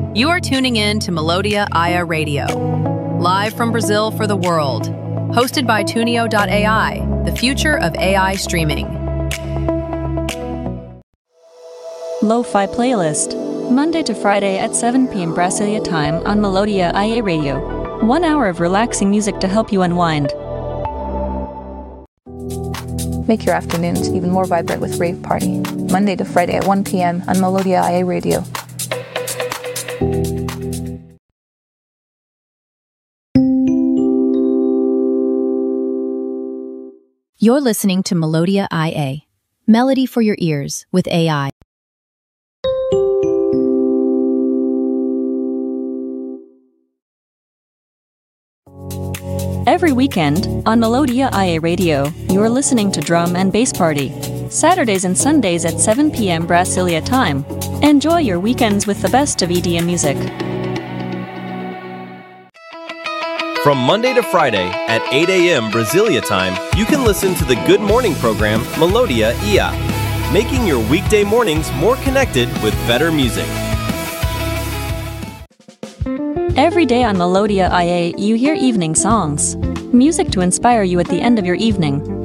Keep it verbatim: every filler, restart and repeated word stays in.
You are tuning in to Melodia I A Radio, live from Brazil for the world, hosted by Tunio dot A I, the future of A I streaming. Lo-Fi Playlist, Monday to Friday at seven p.m. Brasilia time on Melodia I A Radio. One hour of relaxing music to help you unwind. Make your afternoons even more vibrant with Rave Party, Monday to Friday at one p.m. on Melodia I A Radio. You're listening to Melodia I A, melody for your ears with A I. Every weekend, on Melodia I A Radio, you're listening to Drum and Bass Party, Saturdays and Sundays at seven p.m. Brasilia time. Enjoy your weekends with the best of E D M music. From Monday to Friday at eight a.m. Brasilia time, you can listen to the Good Morning program Melodia I A, making your weekday mornings more connected with better music. Every day on Melodia I A, you hear evening songs. Music to inspire you at the end of your evening.